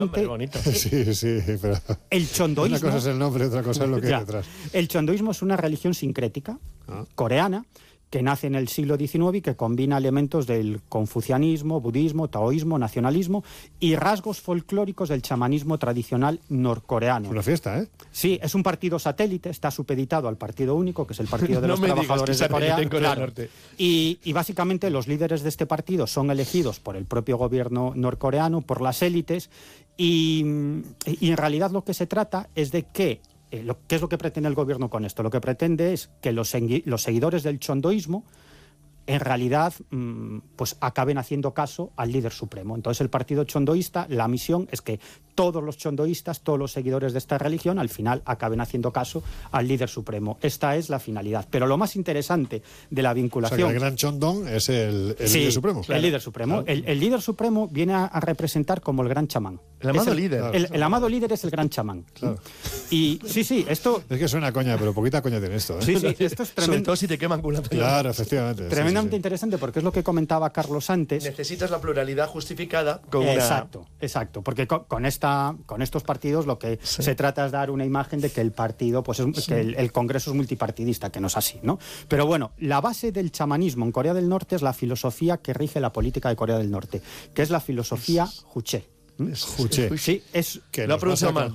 Hombre, bonito. Sí, pero el chondoísmo... Una cosa es el nombre, otra cosa es lo que hay detrás. El chondoísmo es una religión sincrética coreana que nace en el siglo XIX y que combina elementos del confucianismo, budismo, taoísmo, nacionalismo y rasgos folclóricos del chamanismo tradicional norcoreano. Es una fiesta, ¿eh? Sí, es un partido satélite, está supeditado al Partido Único, que es el Partido de los Trabajadores de Corea. Claro. Y básicamente los líderes de este partido son elegidos por el propio gobierno norcoreano, por las élites, y en realidad lo que se trata es de que ¿qué es lo que pretende el gobierno con esto? Lo que pretende es que los seguidores del chondoísmo en realidad pues acaben haciendo caso al líder supremo. Entonces el partido chondoísta, la misión es que todos los chondoístas, todos los seguidores de esta religión, al final acaben haciendo caso al líder supremo. Esta es la finalidad. Pero lo más interesante de la vinculación... O sea, que el gran chondón es el líder supremo. El líder supremo. Claro. El líder supremo viene a representar como el gran chamán. El amado líder. El amado líder es el gran chamán. Claro. Y sí, esto... Es que suena coña, pero poquita coña tiene esto, ¿eh? Sí, esto es tremendo. Sobre todo si te queman con una pelota. Claro, efectivamente. Tremendamente interesante, porque es lo que comentaba Carlos antes. Necesitas la pluralidad justificada con una... Exacto, porque con estos partidos lo que se trata es dar una imagen de que el partido, pues que el Congreso es multipartidista, que no es así, ¿no? Pero bueno, la base del chamanismo en Corea del Norte es la filosofía que rige la política de Corea del Norte, que es la filosofía Juche. Juche. Sí, es... Que lo ha pronunciado mal.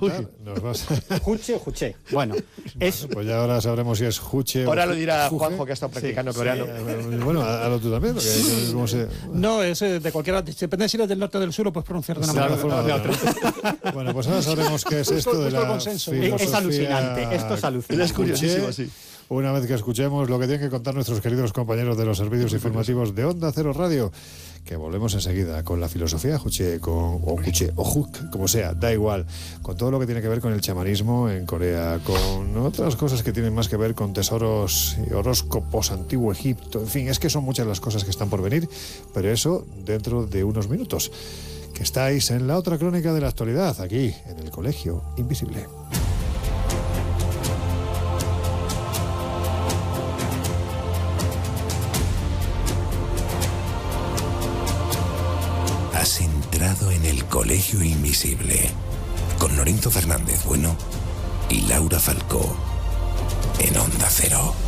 Juche o Juche. Bueno, es... Pues ya ahora sabremos si es Juche ahora o lo dirá Juche. Juanjo, que ha estado practicando coreano. Bueno, hazlo tú también, porque ¿cómo se...? No, es de cualquiera... Depende si eres del norte o del sur, lo puedes pronunciar de una manera o de otra. Bueno, pues ahora sabremos qué es esto de la filosofía. Es alucinante, esto es alucinante. Es curiosísimo, sí. Una vez que escuchemos lo que tienen que contar nuestros queridos compañeros de los servicios informativos de Onda Cero Radio, que volvemos enseguida con la filosofía Juche, o Juche, o Juk, como sea, da igual, con todo lo que tiene que ver con el chamanismo en Corea, con otras cosas que tienen más que ver con tesoros y horóscopos, antiguo Egipto, en fin, es que son muchas las cosas que están por venir, pero eso dentro de unos minutos, que estáis en la otra crónica de la actualidad, aquí, en el Colegio Invisible. Has entrado en el Colegio Invisible con Lorenzo Fernández Bueno y Laura Falcó en Onda Cero.